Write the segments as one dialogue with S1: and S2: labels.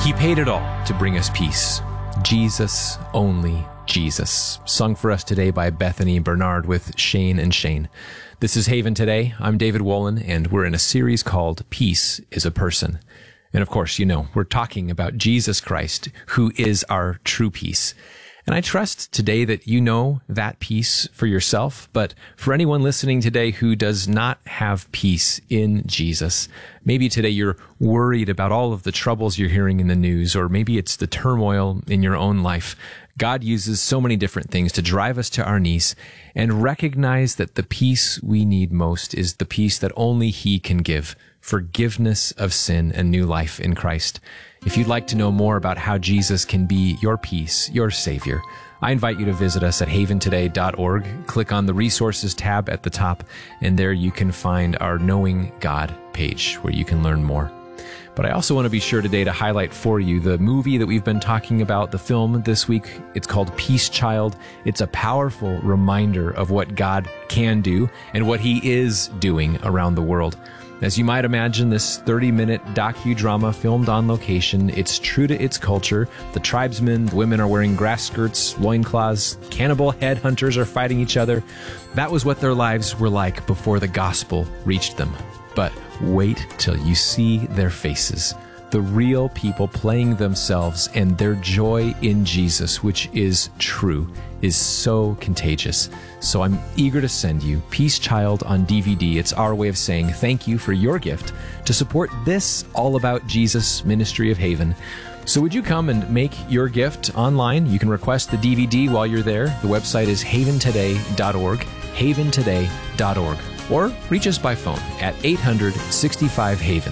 S1: He paid it all to bring us peace. Jesus, only Jesus. Sung for us today by Bethany Bernard with Shane and Shane. This is Haven Today. I'm David Wolin, and we're in a series called Peace is a Person. And of course, we're talking about Jesus Christ, who is our true peace. And I trust today that you know that peace for yourself. But for anyone listening today who does not have peace in Jesus, maybe today you're worried about all of the troubles you're hearing in the news, or maybe it's the turmoil in your own life. God uses so many different things to drive us to our knees and recognize that the peace we need most is the peace that only He can give, forgiveness of sin and new life in Christ. If you'd like to know more about how Jesus can be your peace, your Savior, I invite you to visit us at haventoday.org. Click on the resources tab at the top, and there you can find our Knowing God page where you can learn more. But I also want to be sure today to highlight for you the movie that we've been talking about, the film this week. It's called Peace Child. It's a powerful reminder of what God can do and what He is doing around the world. As you might imagine, this 30-minute docudrama filmed on location, it's true to its culture. The tribesmen, the women are wearing grass skirts, loincloths, cannibal headhunters are fighting each other. That was what their lives were like before the gospel reached them. But wait till you see their faces. The real people playing themselves, and their joy in Jesus, which is true, is so contagious. So I'm eager to send you Peace Child on DVD. It's our way of saying thank you for your gift to support this All About Jesus ministry of Haven. So would you come and make your gift online? You can request the DVD while you're there. The website is haventoday.org, haventoday.org. Or reach us by phone at 800-65-HAVEN,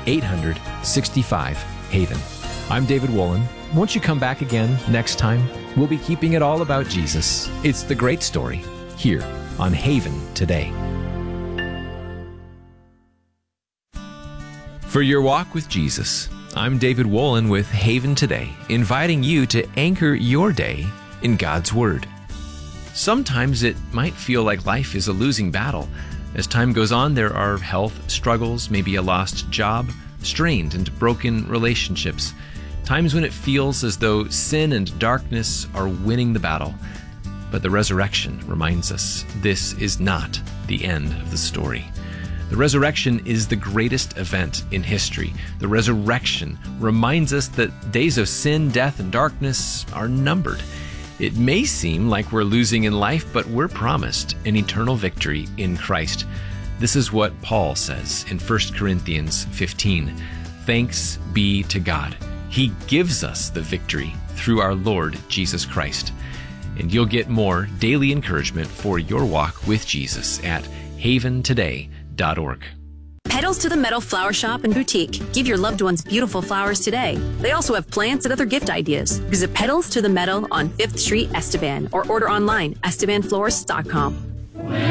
S1: 800-65-HAVEN. I'm David Wolin. Won't you come back again next time? We'll be keeping it all about Jesus. It's the great story here on Haven Today. For your walk with Jesus, I'm David Wolin with Haven Today, inviting you to anchor your day in God's Word. Sometimes it might feel like life is a losing battle. As time goes on, there are health struggles, maybe a lost job, strained and broken relationships. Times when it feels as though sin and darkness are winning the battle. But the resurrection reminds us this is not the end of the story. The resurrection is the greatest event in history. The resurrection reminds us that days of sin, death, and darkness are numbered. It may seem like we're losing in life, but we're promised an eternal victory in Christ. This is what Paul says in 1 Corinthians 15. Thanks be to God. He gives us the victory through our Lord Jesus Christ. And you'll get more daily encouragement for your walk with Jesus at haventoday.org.
S2: Petals to the Meadow Flower Shop and Boutique. Give your loved ones beautiful flowers today. They also have plants and other gift ideas. Visit Petals to the Meadow on 5th Street, Esteban, or order online, estebanflorist.com.